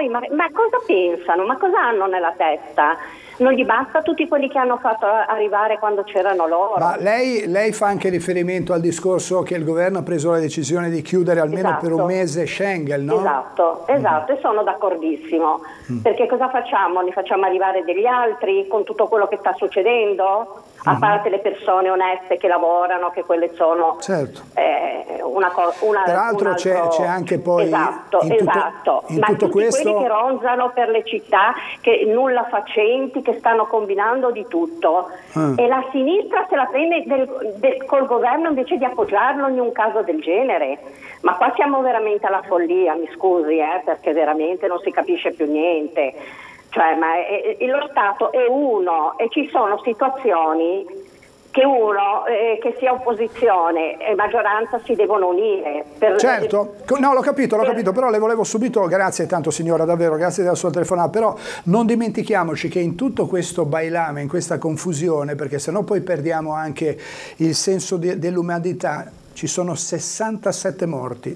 poi, ma cosa pensano? Ma cosa hanno nella testa? Non gli basta tutti quelli che hanno fatto arrivare quando c'erano loro? Ma lei fa anche riferimento al discorso che il governo ha preso la decisione di chiudere almeno per un mese Schengen, no? Esatto, e sono d'accordissimo. Perché cosa facciamo? Ne facciamo arrivare degli altri con tutto quello che sta succedendo? A parte le persone oneste che lavorano, che quelle sono Peraltro c'è anche poi ma tutto tutti questo... quelli che ronzano per le città, che nulla facenti, che stanno combinando di tutto, e la sinistra se la prende col governo invece di appoggiarlo in un caso del genere. Ma qua siamo veramente alla follia, mi scusi, perché veramente non si capisce più niente. Cioè, lo Stato è uno e ci sono situazioni che uno, che sia opposizione e maggioranza, si devono unire. Certo, no, l'ho capito, però le volevo subito, grazie tanto signora, davvero, grazie della sua telefonata, però non dimentichiamoci che in tutto questo bailame, in questa confusione, perché sennò poi perdiamo anche il senso dell'umanità, ci sono 67 morti,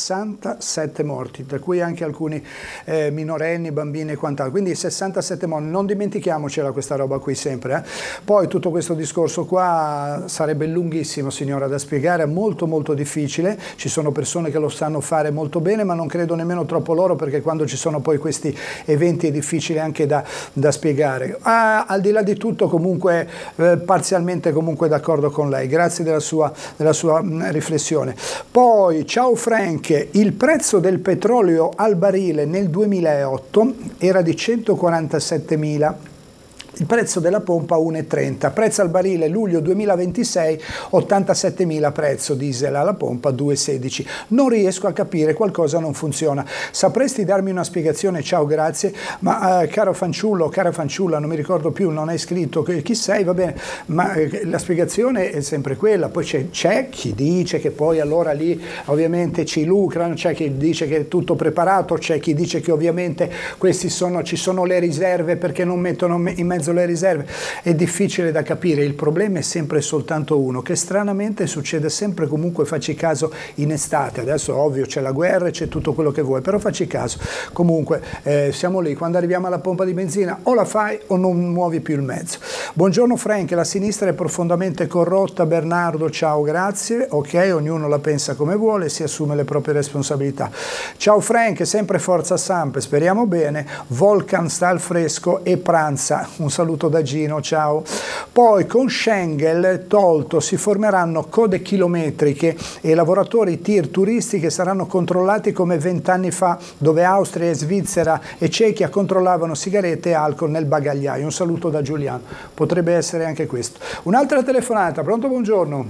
tra cui anche alcuni minorenni, bambini e quant'altro, quindi 67 morti, non dimentichiamocela questa roba qui sempre. Poi tutto questo discorso qua sarebbe lunghissimo signora da spiegare, è molto molto difficile, ci sono persone che lo sanno fare molto bene, ma non credo nemmeno troppo loro, perché quando ci sono poi questi eventi è difficile anche da spiegare. Al di là di tutto comunque parzialmente comunque d'accordo con lei, grazie della sua riflessione. Poi ciao Frank, il prezzo del petrolio al barile nel 2008 era di 147.000, il prezzo della pompa 1,30, prezzo al barile luglio 2026 87.000, prezzo diesel alla pompa 2,16. Non riesco a capire, qualcosa non funziona. Sapresti darmi una spiegazione? Ciao, grazie. Ma caro fanciullo, cara fanciulla, non mi ricordo più, non hai scritto chi sei, va bene, ma la spiegazione è sempre quella. Poi c'è chi dice che poi allora lì ovviamente ci lucrano, c'è chi dice che è tutto preparato, c'è chi dice che ovviamente ci sono le riserve perché non mettono in mezzo le riserve. È difficile da capire, il problema è sempre soltanto uno, che stranamente succede sempre comunque, facci caso, in estate. Adesso ovvio c'è la guerra e c'è tutto quello che vuoi, però facci caso, comunque siamo lì, quando arriviamo alla pompa di benzina o la fai o non muovi più il mezzo. Buongiorno Frank, la sinistra è profondamente corrotta. Bernardo, ciao, grazie. Ok, ognuno la pensa come vuole, si assume le proprie responsabilità. Ciao Frank, sempre forza Samp, speriamo bene. Volcan sta al fresco e pranza. Un saluto da Gino, ciao. Poi con Schengen tolto si formeranno code chilometriche e i lavoratori tir turistiche saranno controllati come 20 anni fa, dove Austria, Svizzera e Cechia controllavano sigarette e alcol nel bagagliaio. Un saluto da Giuliano. Potrebbe essere anche questo. Un'altra telefonata, pronto, buongiorno.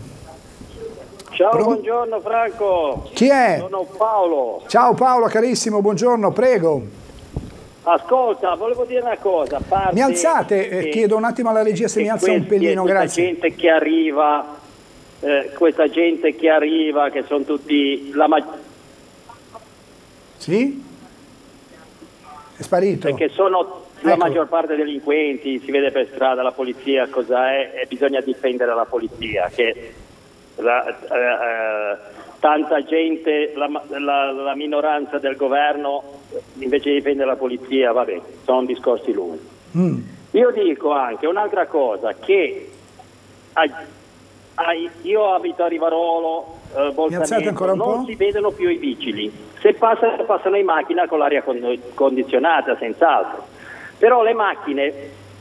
Ciao, buongiorno Franco. Chi è? Sono Paolo. Ciao Paolo, carissimo, buongiorno, prego. Ascolta, volevo dire una cosa. Mi alzate? Chiedo un attimo alla regia se mi alza un pelino, grazie. Questa gente che arriva, che sono tutti... Sì? È sparito? Perché sono la maggior parte delinquenti, si vede per strada la polizia cosa è, e bisogna difendere la polizia, che tanta gente, la minoranza del governo, invece di difendere la polizia, vabbè, sono discorsi lunghi. Io dico anche un'altra cosa, che io abito a Rivarolo, Bolzaneto, non si vedono più i vigili, se passano in macchina con l'aria condizionata, senz'altro, però le macchine...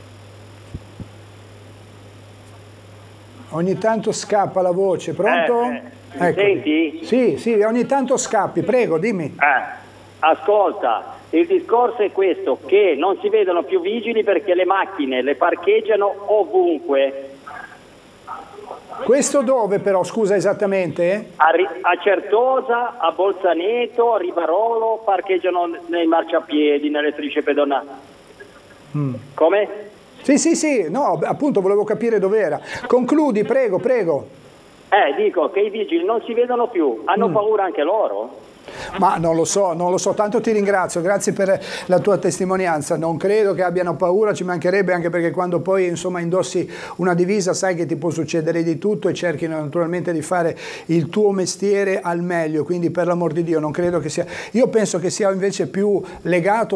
Ogni tanto scappa la voce, pronto? Mi senti? Sì, ogni tanto scappi, prego, dimmi. Ascolta, il discorso è questo, che non si vedono più vigili perché le macchine le parcheggiano ovunque. Questo dove però, scusa, esattamente? A Certosa, a Bolzaneto, a Rivarolo, parcheggiano nei marciapiedi, nelle strisce pedonali. Come? Sì, no, appunto volevo capire dov'era. Concludi, prego. Dico che i vigili non si vedono più, hanno paura anche loro? Ma non lo so, tanto ti ringrazio, grazie per la tua testimonianza. Non credo che abbiano paura, ci mancherebbe, anche perché quando poi insomma indossi una divisa sai che ti può succedere di tutto e cerchi naturalmente di fare il tuo mestiere al meglio, quindi per l'amor di Dio non credo che sia, io penso che sia invece più legato